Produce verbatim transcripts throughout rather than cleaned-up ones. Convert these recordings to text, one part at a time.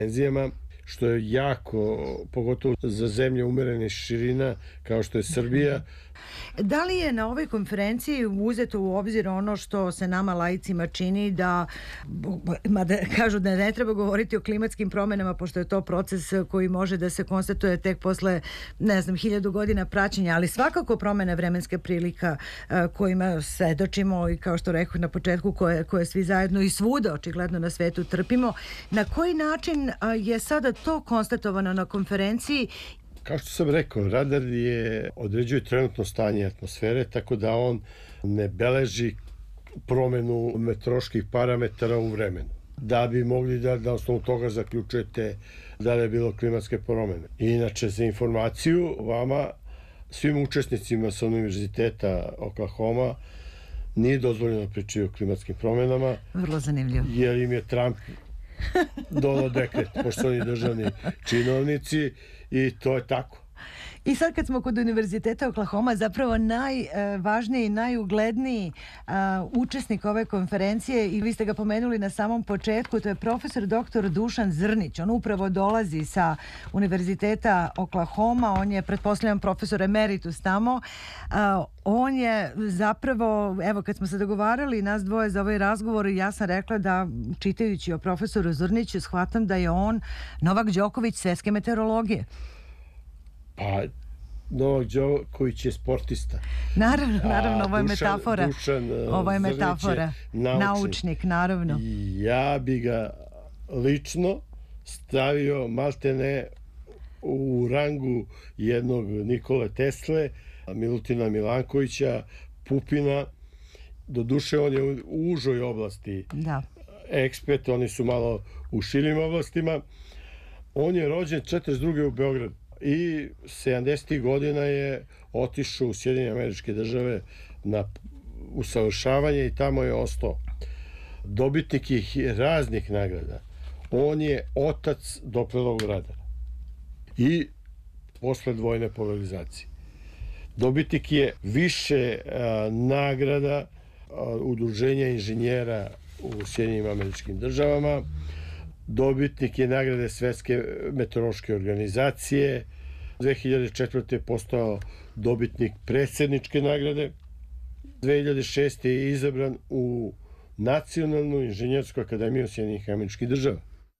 tenzijama, što je jako, pogotovo za zemlje umerenih širina kao što je Srbija. Da li je na ovoj konferenciji uzeto u obzir ono što se nama laicima čini da, mada kažu da ne treba govoriti o klimatskim promjenama pošto je to proces koji može da se konstatuje tek posle, ne znam, hiljadu godina praćenja, ali svakako promjene vremenske prilika kojima svedočimo i kao što rekao na početku koje, koje svi zajedno i svuda očigledno na svetu trpimo. Na koji način je sada to konstatovano na konferenciji? Kao što sam rekao, radar je određuje trenutno stanje atmosfere, tako da on ne beleži promjenu meteoroloških parametara u vremenu. Da bi mogli da na osnovu toga zaključujete da li je bilo klimatske promjene. Inače, za informaciju vama, svim učesnicima sa Univerziteta Oklahoma, nije dozvoljeno pričati o klimatskim promjenama. Vrlo zanimljivo. Jer im je Trump donao dekret, pošto su oni državni činovnici i to je tako. I sad kad smo kod Univerziteta Oklahoma, zapravo najvažniji i najugledniji uh, učesnik ove konferencije, i vi ste ga pomenuli na samom početku, to je profesor doktor Dušan Zrnić. On upravo dolazi sa Univerziteta Oklahoma, on je, pretpostavljam, profesor emeritus tamo. Uh, on je zapravo, evo kad smo se dogovarali nas dvoje za ovaj razgovor, ja sam rekla da, čitajući o profesoru Zrniću, shvatam da je on Novak Đoković svjetske meteorologije. Pa, Novak Đoković je sportista. Naravno, naravno, ovo je Dušan, metafora. Dušan ovo je metafora. Je naučnik. naučnik, naravno. I ja bi ga lično stavio maltene u rangu jednog Nikole Tesle, Milutina Milankovića, Pupina. Doduše, on je u užoj oblasti da. ekspert, oni su malo u širim oblastima. On je rođen četrdeset druge u Beogradu. I sedamdesetih godina je otišao u Sjedinjene Američke Države na usavršavanje i tamo je ostao. Dobitnik je raznih nagrada. On je otac Doplerovog radara i posle dvojne polarizacije. Dobitnik je više a, nagrada a, Udruženja inženjera u Sjedinjenim Američkim Državama. Dobitnik je nagrade Svetske meteorološke organizacije. dve hiljade četvrte je postao dobitnik predsjedničke nagrade. dve hiljade šeste je izabran u Nacionalnu inženjersku akademiju Sjedinjenih Američkih Država.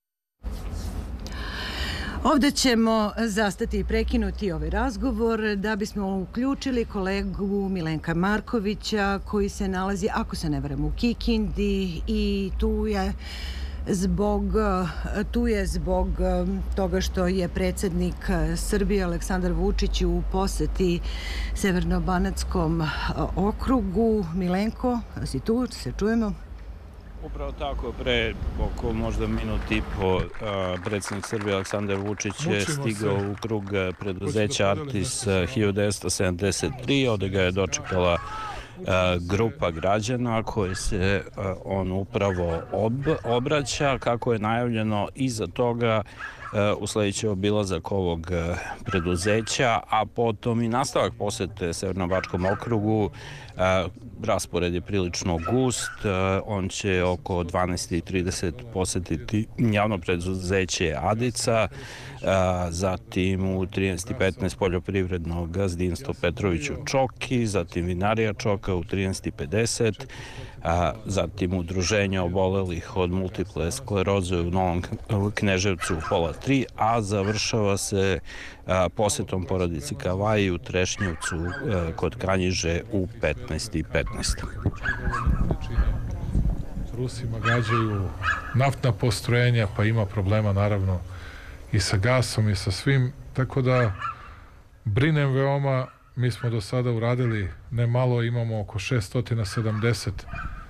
Ovdje ćemo zastati i prekinuti ovaj razgovor da bismo uključili kolegu Milenka Markovića koji se nalazi, ako se ne varam, u Kikindi i tu je zbog, tu je zbog toga što je predsjednik Srbije Aleksandar Vučić u poseti Severno-Banatskom okrugu. Milenko, si tu, se čujemo? Upravo tako, pre oko možda minut i po predsjednik Srbije Aleksandar Vučić je stigao u krug preduzeća Artis hiljadu devetsto sedamdeset tri, ovdje ga je dočekala grupa građana koje se on upravo ob, obraća, kako je najavljeno iza toga usledit će obilazak ovog preduzeća, a potom i nastavak posete Severno-Bačkom okrugu. Raspored je prilično gust, on će oko dvanaest i trideset posetiti javno preduzeće Adica, zatim u trinaest i petnaest poljoprivredno gazdinstvo Petrović u Čoki, zatim vinarija Čoka u trinaest i pedeset, zatim udruženje obolelih od multiple skleroze u Novom Kneževcu u pola tri, a završava se posetom porodici Kavaji u Trešnjevcu kod Kanjiže u petnaest i petnaest. Rusima gađaju naftna postrojenja, pa ima problema naravno i sa gasom i sa svim, tako da brinem veoma. Mi smo do sada uradili ne malo, imamo oko šessto sedamdeset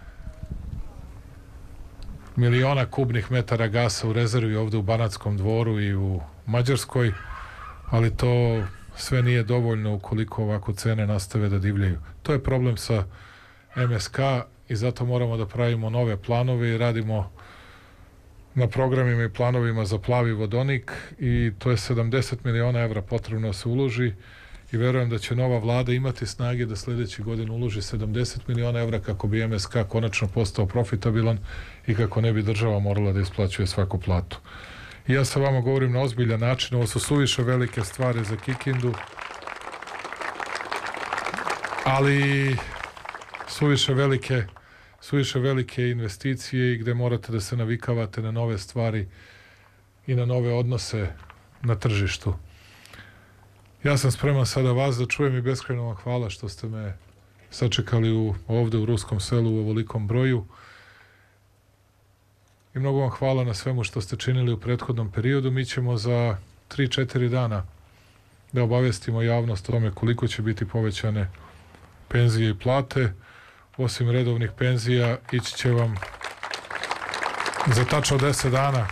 miliona kubnih metara gasa u rezervi ovdje u Banatskom dvoru i u Mađarskoj, ali to sve nije dovoljno ukoliko ovako cene nastave da divljaju. To je problem sa M S K i zato moramo da pravimo nove planove i radimo na programima i planovima za plavi vodonik i to je sedamdeset miliona evra potrebno da se uloži i verujem da će nova vlada imati snage da sljedeće godine uloži sedamdeset miliona evra kako bi M S K konačno postao profitabilan i kako ne bi država morala da isplaćuje svaku platu. I ja sa vama govorim na ozbiljan način, ovo su suviše velike stvari za Kikindu, ali suviše velike, suviše velike investicije i gde morate da se navikavate na nove stvari i na nove odnose na tržištu. Ja sam spreman sada vas da čujem i beskrajno vam hvala što ste me sačekali u, ovde u Ruskom Selu u ovolikom broju. I mnogo vam hvala na svemu što ste činili u prethodnom periodu. Mi ćemo za tri četiri dana da obavestimo javnost o tome koliko će biti povećane penzije i plate. Osim redovnih penzija, ići će vam za tačno deset dana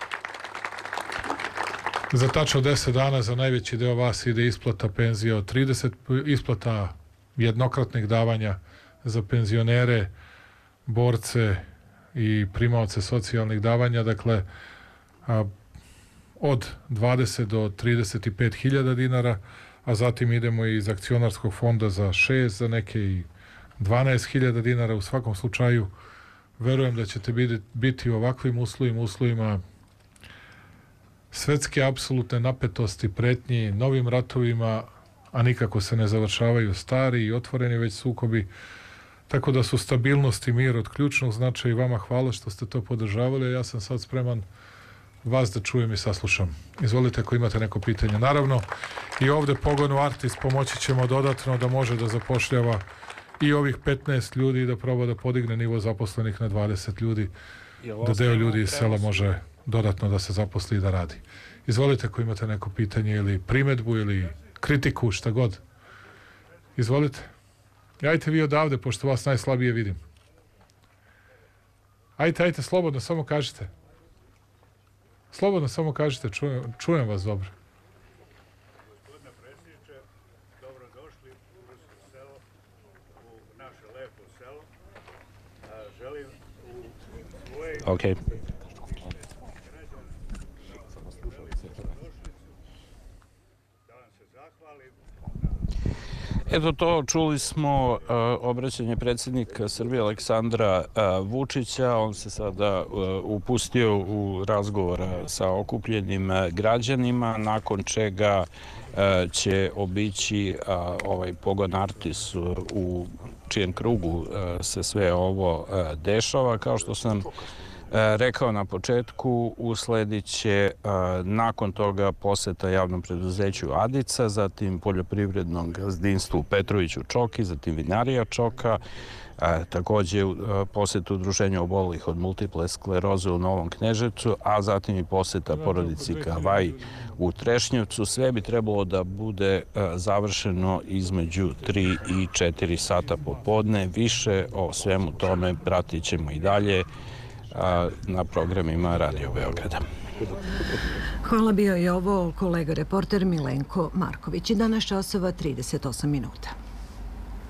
za tačno deset dana za najveći deo vas ide isplata penzija od trideset, isplata jednokratnih davanja za penzionere, borce i primaoce socijalnih davanja, dakle a, od dvadeset do trideset pet hiljada dinara, a zatim idemo iz akcionarskog fonda za šest, za neke i dvanaest hiljada dinara. U svakom slučaju verujem da ćete biti u ovakvim uslovima, uslovima svetske apsolutne napetosti, pretnji, novim ratovima, a nikako se ne završavaju stari i otvoreni već sukobi. Tako da su stabilnost i mir od ključnog značaja i vama hvala što ste to podržavali, a ja sam sad spreman vas da čujem i saslušam. Izvolite ako imate neko pitanje. Naravno, i ovde Pogonu Artis pomoći ćemo dodatno da može da zapošljava i ovih petnaest ljudi i da proba da podigne nivo zaposlenih na dvadeset ljudi, da deo ljudi iz sela može dodatno da se zaposli i da radi. Izvolite ako imate neko pitanje ili primetbu ili kritiku, šta god. Izvolite. Ajte vi odavde, pošto vas najslabije vidim. Ajte, ajte, slobodno, samo kažite. Slobodno, samo kažite, čujem, čujem vas dobro. Gospodine predsjedniče, dobrodošli u Rusko selo, u naše lepo selo. Želim u svojoj... Okay. Eto to, čuli smo uh, obraćanje predsjednika Srbije Aleksandra uh, Vučića. On se sada uh, upustio u razgovor sa okupljenim uh, građanima, nakon čega uh, će obići uh, ovaj Pogon Artis uh, u čijem krugu uh, se sve ovo uh, dešava. Kao što sam rekao na početku, usledit će nakon toga poseta javnom preduzeću Adica, zatim poljoprivrednom gazdinstvu Petroviću Čoki, zatim vinarija Čoka, takođe poseta udruženja obolelih od multiple skleroze u Novom Kneževcu, a zatim i poseta porodici Kavaj u Trešnjevcu. Sve bi trebalo da bude završeno između tri i četiri sata popodne. Više o svemu tome pratit ćemo i dalje na programima Radio Beograda. Hvala, bio je ovo kolega reporter Milenko Marković. I danas časova trideset osam minuta.